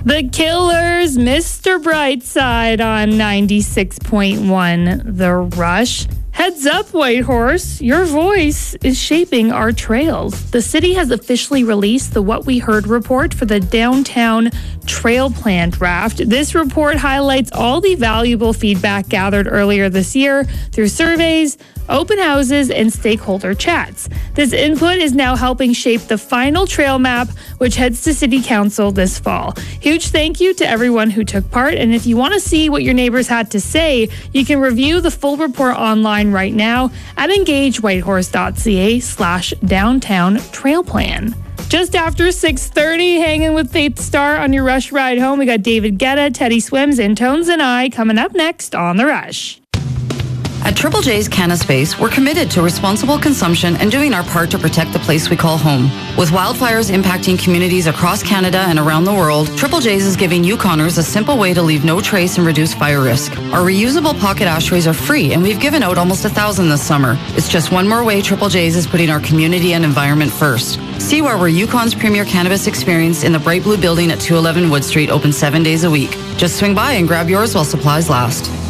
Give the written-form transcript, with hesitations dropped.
The Killers, Mr. Brightside on 96.1 The Rush. Heads up, Whitehorse. Your voice is shaping our trails. The city has officially released the What We Heard report for the downtown trail plan draft. This report highlights all the valuable feedback gathered earlier this year through surveys, open houses, and stakeholder chats. This input is now helping shape the final trail map, which heads to City Council this fall. Huge thank you to everyone who took part, and if you want to see what your neighbors had to say, you can review the full report online right now at engagewhitehorse.ca/downtown trail plan. Just after 6:30, hanging with Faith Star on your Rush ride home. We got David Guetta, Teddy Swims, and Tones and I coming up next on The Rush. At Triple J's Canna Space, we're committed to responsible consumption and doing our part to protect the place we call home. With wildfires impacting communities across Canada and around the world, Triple J's is giving Yukoners a simple way to leave no trace and reduce fire risk. Our reusable pocket ashtrays are free, and we've given out almost 1,000 this summer. It's just one more way Triple J's is putting our community and environment first. See where we're Yukon's premier cannabis experience in the Bright Blue Building at 211 Wood Street, open 7 days a week. Just swing by and grab yours while supplies last.